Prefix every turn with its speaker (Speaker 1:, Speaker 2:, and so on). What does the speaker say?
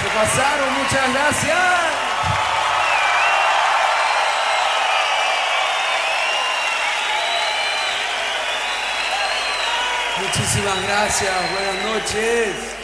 Speaker 1: Se pasaron, muchas gracias. Muchísimas gracias, buenas noches.